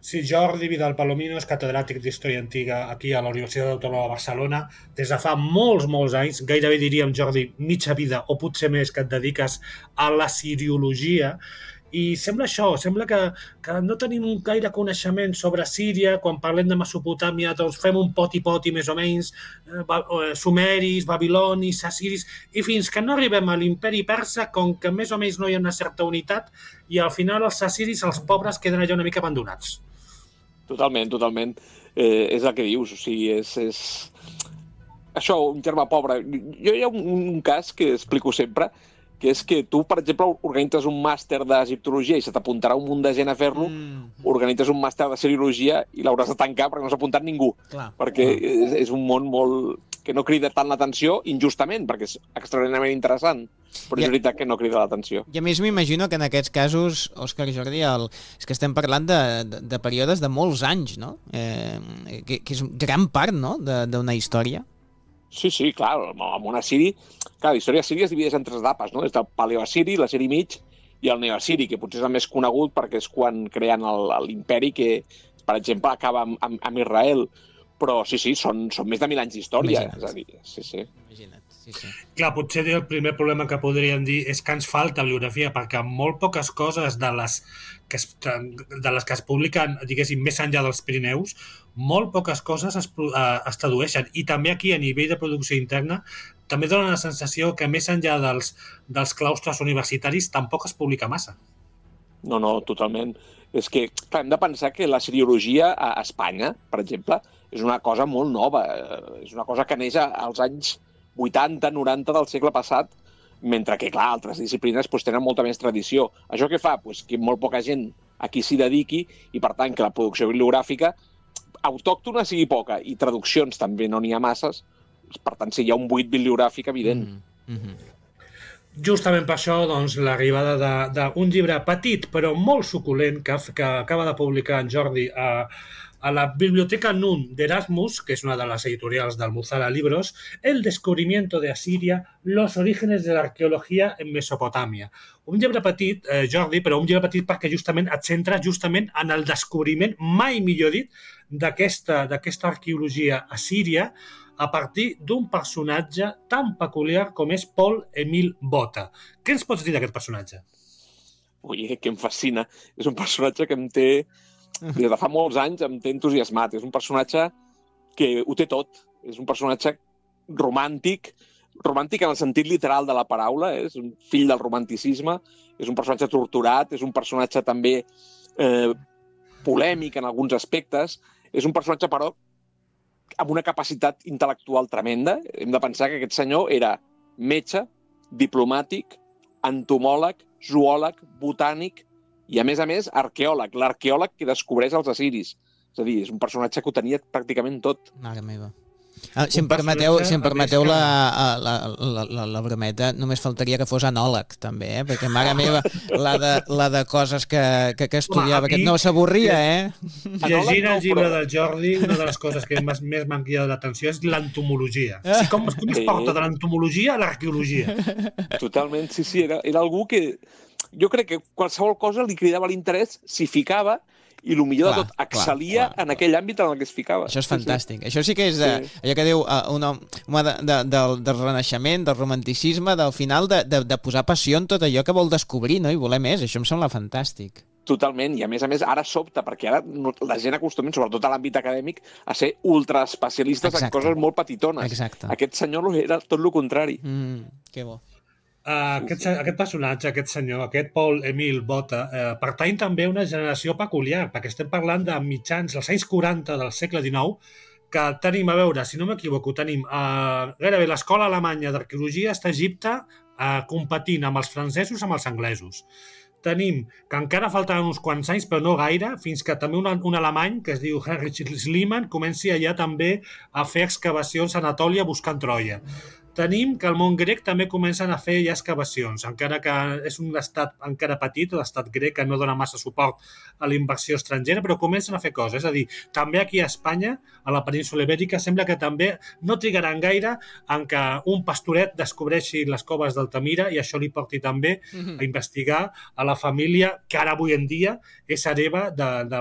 Sí, Jordi Vidal Palomino és catedràtic d'Història Antiga aquí a la Universitat Autònoma de Barcelona. Des de fa molts anys, gairebé diríem, Jordi, mitja vida o potser més que et dediques a la siriologia, i sembla això, sembla que no tenim un gaire coneixement sobre Síria. Quan parlem de Mesopotàmia, doncs fem un poti-poti més o menys, sumeris, babilonis, assiris, i fins que no arribem a l'imperi persa, com que més o menys no hi ha una certa unitat, i al final els assiris, els pobres, queden allà una mica abandonats. Totalment. És el que dius, o sigui, és... Això, un germà pobre. Jo hi ha un cas que explico sempre, que és que tu, per exemple, organitzes un màster d'egiptologia i se t'apuntarà un munt de gent a fer-lo, organitzes un màster de siriologia i l'hauràs de tancar perquè no s'ha apuntat ningú. Clar. Perquè és un món molt... que no crida tant l'atenció, injustament, perquè és extraordinàriament interessant, però és veritat que no crida l'atenció. I a més m'imagino que en aquests casos, Òscar i Jordi, és que estem parlant de períodes de molts anys, no? Que és gran part, no?, d'una història. Sí, clar, amb un assiri... Clar, la història assíria es divideix en tres etapes, no? Des del paleoassiri, l'assiri mig i el neoassiri, que potser és el més conegut perquè és quan creen l'imperi que, per exemple, acaba amb Israel. Però sí, són més de 1000 anys d'història. És a dir, sí. Imagina't, sí. Clar, potser el primer problema que podríem dir és que ens falta bibliografia, perquè molt poques coses de les que es publiquen, diguéssim, més enllà dels Pirineus, molt poques coses es tradueixen. I també aquí, a nivell de producció interna, també dona la sensació que més enllà dels claustres universitaris tampoc es publica massa. No, totalment. És que, clar, hem de pensar que la siriologia a Espanya, per exemple, és una cosa molt nova. És una cosa que neix als anys 80-90 del segle passat, mentre que, clar, altres disciplines tenen molta més tradició. Això què fa? Que molt poca gent aquí s'hi dediqui i, per tant, que la producció bibliogràfica autòctona sigui poca i traduccions també no n'hi ha masses. Per tant, sí, hi ha un buit bibliogràfic evident. Justament per això, doncs, l'arribada d'un llibre petit però molt suculent que acaba de publicar en Jordi a la Biblioteca Nun d'Erasmus, que és una de les editorials d'Almuzara Libros, El descubrimiento de Asiria, los orígenes de la arqueología en Mesopotàmia. Un llibre petit, Jordi, però un llibre petit perquè justament et centra justament en el descobriment, mai millor dit, d'aquesta arqueologia assíria, a partir d'un personatge tan peculiar com és Paul-Émile Botta. Què ens pots dir d'aquest personatge? Ui, que em fascina. És un personatge que des de fa molts anys em té entusiasmat. És un personatge que ho té tot. És un personatge romàntic en el sentit literal de la paraula, és un fill del romanticisme, és un personatge torturat, és un personatge també polèmic en alguns aspectes, és un personatge, però, amb una capacitat intel·lectual tremenda. Hem de pensar que aquest senyor era metge, diplomàtic, entomòleg, zoòleg, botànic i, a més, arqueòleg. L'arqueòleg que descobreix els assiris. És a dir, és un personatge que ho tenia pràcticament tot. Mare meva. Si em permeteu la brometa, només faltaria que fos anòleg, també, perquè, mare meva, la de coses que estudiava, que no s'avorria, Llegint el llibre del Jordi, una de les coses que més m'han cridat l'atenció és l'entomologia. Com es porta de l'entomologia a l'arqueologia? Totalment, sí, era algú que jo crec que qualsevol cosa li cridava l'interès, s'hi ficava, i el millor de tot, excel·lia en aquell àmbit en el que es ficava. Això és fantàstic. Això sí que és allò que diu un home del renaixement, del romanticisme, del final, de posar passió en tot allò que vol descobrir, no? I voler més. Això em sembla fantàstic. Totalment, i a més ara sobta, perquè ara la gent acostuma, sobretot a l'àmbit acadèmic, a ser ultraespecialistes en coses molt petitones. Exacte. Aquest senyor era tot el contrari. Que bo. Aquest personatge, aquest senyor, aquest Paul-Émile Botta, pertany també a una generació peculiar, perquè estem parlant de mitjans, als anys 40 del segle XIX, que tenim, a veure, si no m'equivoco, tenim gairebé l'escola alemanya d'arqueologia està a Egipte competint amb els francesos, amb els anglesos. Tenim que encara faltaven uns quants anys, però no gaire, fins que també un alemany, que es diu Heinrich Schliemann, comenci allà també a fer excavacions a Anatòlia buscant Troia. Tenim que el món grec també comencen a fer ja excavacions, encara que és un estat encara petit, l'estat grec, que no dona massa suport a la inversió estrangera, però comencen a fer coses. És a dir, també aquí a Espanya, a la península Ibèrica, sembla que també no trigaran gaire en què un pastoret descobreixi les coves d'Altamira i això li porti també a investigar a la família que ara avui en dia és hereva de